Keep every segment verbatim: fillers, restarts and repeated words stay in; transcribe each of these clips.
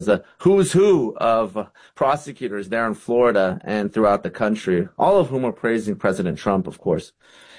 a who's who of prosecutors there in Florida and throughout the country, all of whom are praising President Trump, of course,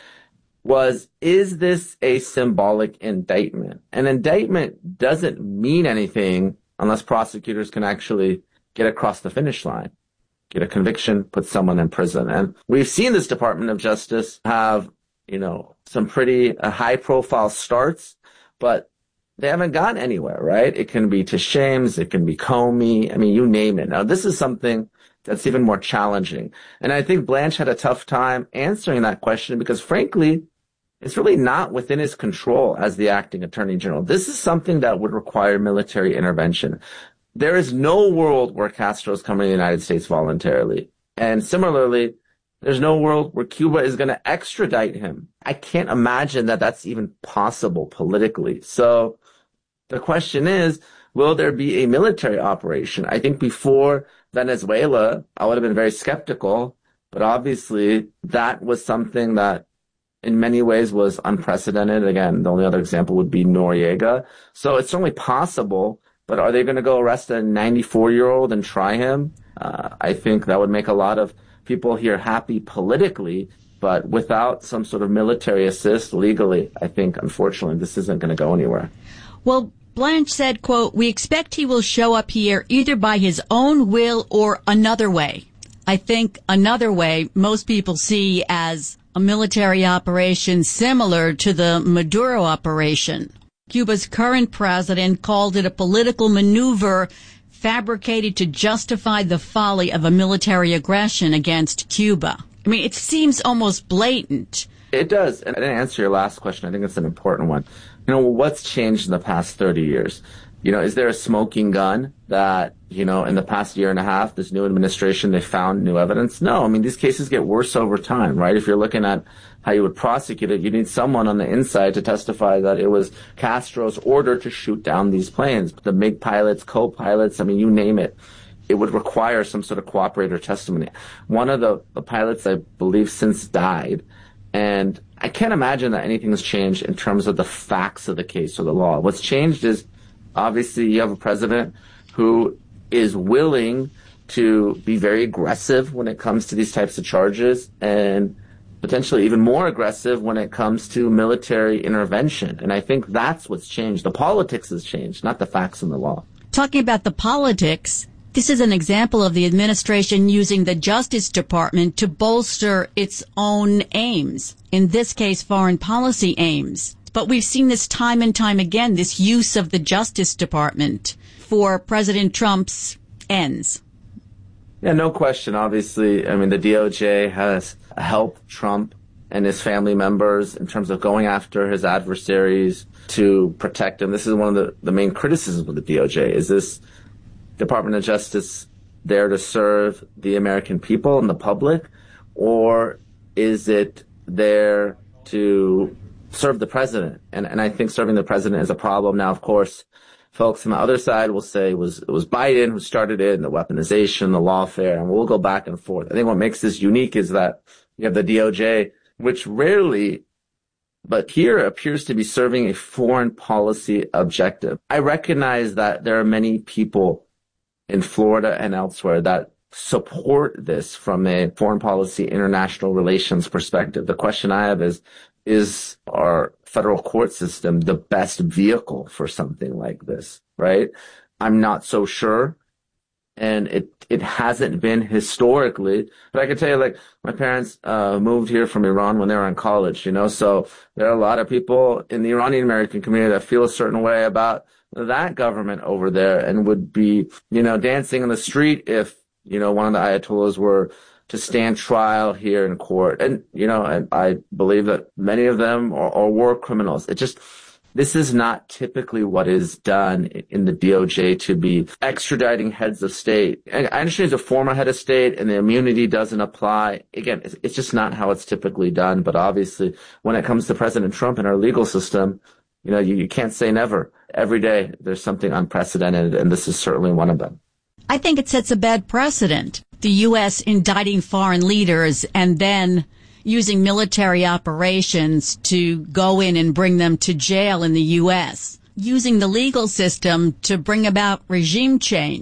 was, is this a symbolic indictment? An indictment doesn't mean anything unless prosecutors can actually get across the finish line, get a conviction, put someone in prison. And we've seen this Department of Justice have, you know, some pretty uh, high-profile starts, but they haven't gotten anywhere, right? It can be Tishames, it can be Comey, I mean, you name it. Now, this is something that's even more challenging. And I think Blanche had a tough time answering that question because, frankly, it's really not within his control as the acting attorney general. This is something that would require military intervention. There is no world where Castro is coming to the United States voluntarily. And similarly, there's no world where Cuba is going to extradite him. I can't imagine that that's even possible politically. So the question is, will there be a military operation? I think before Venezuela, I would have been very skeptical, but obviously that was something that in many ways was unprecedented. Again, the only other example would be Noriega. So it's certainly possible, but are they going to go arrest a ninety-four-year-old and try him? Uh, I think that would make a lot of people here happy politically, but without some sort of military assist legally, I think, unfortunately, this isn't going to go anywhere. Well, Blanche said, quote, "We expect he will show up here either by his own will or another way." I think another way most people see as a military operation similar to the Maduro operation. Cuba's current president called it a political maneuver fabricated to justify the folly of a military aggression against Cuba. I mean, it seems almost blatant. It does. And I didn't answer your last question. I think it's an important one. You know, what's changed in the past thirty years? You know, is there a smoking gun that, you know, in the past year and a half, this new administration, they found new evidence? No. I mean, these cases get worse over time, right? If you're looking at how you would prosecute it, you need someone on the inside to testify that it was Castro's order to shoot down these planes. The MiG pilots, co-pilots, I mean, you name it. It would require some sort of cooperator testimony. One of the, the pilots, I believe, since died. And I can't imagine that anything has changed in terms of the facts of the case or the law. What's changed is, obviously, you have a president who is willing to be very aggressive when it comes to these types of charges and potentially even more aggressive when it comes to military intervention. And I think that's what's changed. The politics has changed, not the facts and the law. Talking about the politics, this is an example of the administration using the Justice Department to bolster its own aims, in this case, foreign policy aims. But we've seen this time and time again, this use of the Justice Department for President Trump's ends. Yeah, no question. Obviously, I mean, the D O J has helped Trump and his family members in terms of going after his adversaries to protect him. This is one of the, the main criticisms of the D O J. Is this Department of Justice there to serve the American people and the public, or is it there to serve the president? And and I think serving the president is a problem. Now, of course, folks on the other side will say it was, it was Biden who started it, and the weaponization, the lawfare, and we'll go back and forth. I think what makes this unique is that you have the D O J, which rarely, but here appears to be serving a foreign policy objective. I recognize that there are many people in Florida and elsewhere that support this from a foreign policy, international relations perspective. The question I have is, is our federal court system the best vehicle for something like this, right? I'm not so sure. And it, it hasn't been historically, but I can tell you, like, my parents, uh, moved here from Iran when they were in college, you know, so there are a lot of people in the Iranian American community that feel a certain way about that government over there and would be, you know, dancing in the street if, you know, one of the Ayatollahs were to stand trial here in court. And, you know, I, I believe that many of them are, are war criminals. It just, this is not typically what is done in the D O J to be extraditing heads of state. And I understand he's a former head of state and the immunity doesn't apply. Again, it's, it's just not how it's typically done. But obviously, when it comes to President Trump and our legal system, you know, you, you can't say never. Every day there's something unprecedented, and this is certainly one of them. I think it sets a bad precedent. The U S indicting foreign leaders and then using military operations to go in and bring them to jail in the U S, using the legal system to bring about regime change.